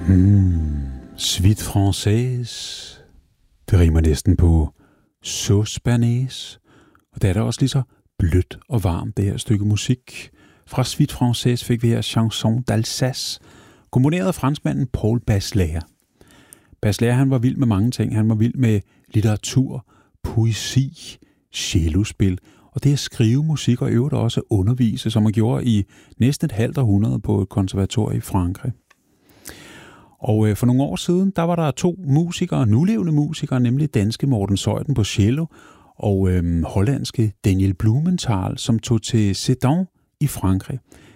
Suite française. Det rimer næsten på sauce bernaise. Og det er da også lige så blødt og varmt, det her stykke musik. Fra Suite française fik vi her Chanson d'Alsace, komponeret af franskmanden Paul Baselaire. Baselaire, han var vild med mange ting. Han var vild med litteratur, poesi, cellospil, og det at skrive musik og øvrigt også undervise, som han gjorde i næsten et halvt århundrede på et konservatorium i Frankrig. Og for nogle år siden, der var der 2 musikere, nulevende musikere, nemlig danske Morten Zeuthen på cello og hollandske Daniel Blumenthal, som tog til Sedan i Frankrig.